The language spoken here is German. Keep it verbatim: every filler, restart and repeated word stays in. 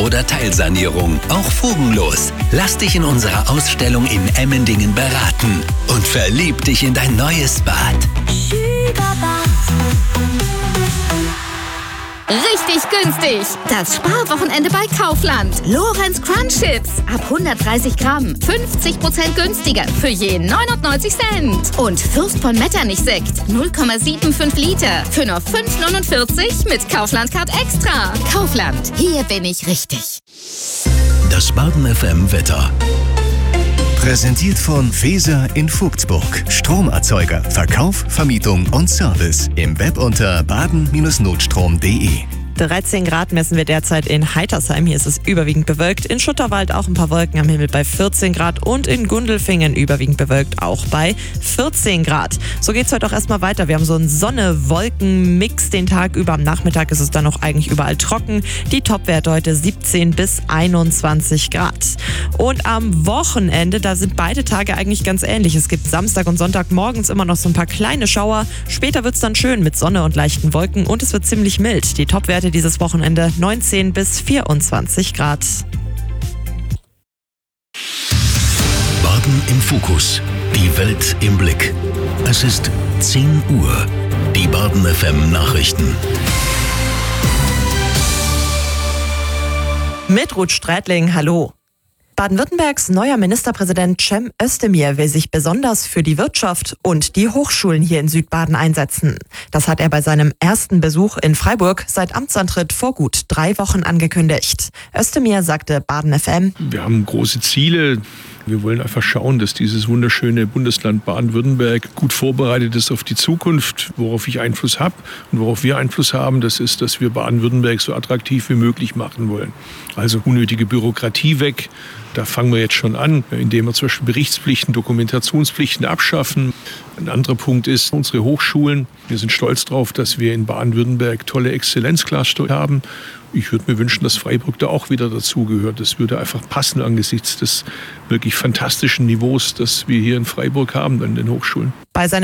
oder Teilsanierung, auch fugenlos. Lass dich in unserer Ausstellung in Emmendingen beraten und verlieb dich in dein neues Bad. Richtig günstig. Das Sparwochenende bei Kaufland. Lorenz Crunch Chips. Ab hundertdreißig Gramm. fünfzig Prozent günstiger. Für je neunundneunzig Cent. Und Fürst von Metternich Sekt. null Komma fünfundsiebzig Liter. Für nur fünf neunundvierzig mit Kaufland Card Extra. Kaufland. Hier bin ich richtig. Das Baden F M Wetter. Präsentiert von Feser in Vogtsburg. Stromerzeuger, Verkauf, Vermietung und Service. Im Web unter baden Bindestrich notstrom punkt de. dreizehn Grad messen wir derzeit in Heitersheim. Hier ist es überwiegend bewölkt. In Schutterwald auch ein paar Wolken am Himmel bei vierzehn Grad. Und in Gundelfingen überwiegend bewölkt auch bei vierzehn Grad. So geht's heute auch erstmal weiter. Wir haben so einen Sonne-Wolken-Mix den Tag über. Am Nachmittag ist es dann noch eigentlich überall trocken. Die Topwerte heute siebzehn bis einundzwanzig Grad. Und am Wochenende, da sind beide Tage eigentlich ganz ähnlich. Es gibt Samstag und Sonntag morgens immer noch so ein paar kleine Schauer. Später wird's dann schön mit Sonne und leichten Wolken. Und es wird ziemlich mild. Die Topwerte dieses Wochenende neunzehn bis vierundzwanzig Grad. Baden im Fokus. Die Welt im Blick. Es ist zehn Uhr. Die Baden F M Nachrichten. Mit Ruth Strätling, hallo. Baden-Württembergs neuer Ministerpräsident Cem Özdemir will sich besonders für die Wirtschaft und die Hochschulen hier in Südbaden einsetzen. Das hat er bei seinem ersten Besuch in Freiburg seit Amtsantritt vor gut drei Wochen angekündigt. Özdemir sagte Baden F M: Wir haben große Ziele. Wir wollen einfach schauen, dass dieses wunderschöne Bundesland Baden-Württemberg gut vorbereitet ist auf die Zukunft. Worauf ich Einfluss habe und worauf wir Einfluss haben, das ist, dass wir Baden-Württemberg so attraktiv wie möglich machen wollen. Also unnötige Bürokratie weg. Da fangen wir jetzt schon an, indem wir zum Beispiel Berichtspflichten, Dokumentationspflichten abschaffen. Ein anderer Punkt ist unsere Hochschulen. Wir sind stolz darauf, dass wir in Baden-Württemberg tolle Exzellenzcluster haben. Ich würde mir wünschen, dass Freiburg da auch wieder dazugehört. Das würde einfach passen angesichts des wirklich fantastischen Niveaus, das wir hier in Freiburg haben an den Hochschulen. Bei seinem